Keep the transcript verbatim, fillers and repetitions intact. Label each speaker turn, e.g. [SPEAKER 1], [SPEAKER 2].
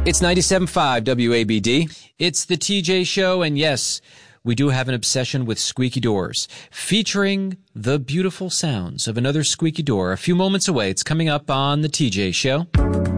[SPEAKER 1] It's ninety-seven point five W A B D. It's the T J Show, and yes, we do have an obsession with squeaky doors, featuring the beautiful sounds of another squeaky door a few moments away. It's coming up on the T J Show.